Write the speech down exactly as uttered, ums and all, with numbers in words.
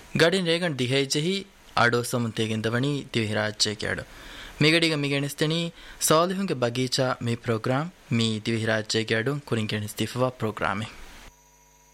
ಗಡಿನ್ ರೇಗಣ್ ದಿಹೈಜೆಹಿ ಅಡೋ ಸಮುಂತೆಗೆಂದವಣಿ ದಿವಿರಾಜ್ಯೆಗೆ ಮಿಗಡಿಗ ಮಿಗೆಣಿಸ್ತೆನಿ ಸಾಲಿಹುಂಗೆ ಬಗೀಚಾ me program me ದಿವಿರಾಜ್ಯೆಗೆ ಅಡು ಕುರಿಂಗೆಣಿಸ್ತಿಫವಾ ಪ್ರೋಗ್ರಾಮೆ